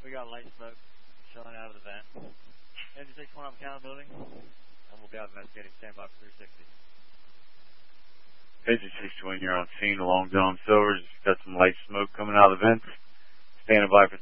We got light smoke showing out of the vent. Engine 6-1 on accountability, and we'll be out investigating. Stand by for 360. Engine 6-1, you're on scene along John Silver's. Got some light smoke coming out of the vents. Standing by for